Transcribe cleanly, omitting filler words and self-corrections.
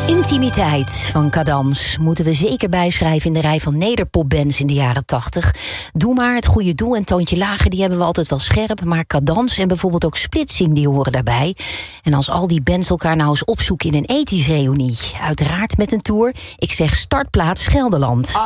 Intimiteit van Cadans moeten we zeker bijschrijven in de rij van nederpopbands in de jaren 80. Doe maar, Het Goede Doel en Toontje Lager, die hebben we altijd wel scherp. Maar Cadans en bijvoorbeeld ook Splitsing, die horen daarbij. En als al die bands elkaar nou eens opzoeken in een ethisch reunie. Uiteraard met een tour. Ik zeg startplaats Gelderland.